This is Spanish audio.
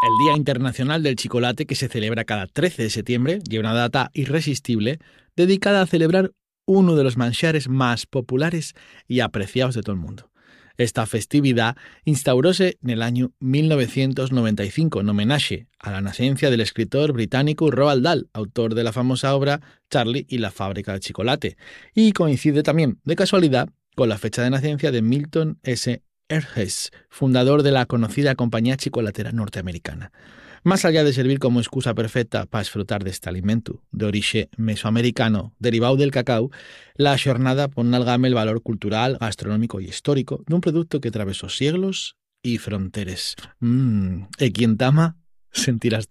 El Día Internacional del Chocolate, que se celebra cada 13 de septiembre, y una data irresistible dedicada a celebrar uno de los manjares más populares y apreciados de todo el mundo. Esta festividad instauróse en el año 1995 en homenaje a la nacencia del escritor británico Roald Dahl, autor de la famosa obra Charlie y la fábrica de chocolate, y coincide también, de casualidad, con la fecha de nacencia de Milton S. Earhart, fundador de la conocida compañía chocolatera norteamericana. Más allá de servir como excusa perfecta para disfrutar de este alimento de origen mesoamericano derivado del cacao, la jornada pone al game el valor cultural, gastronómico y histórico de un producto que atravesó siglos y fronteras. Y quien tama, sentirás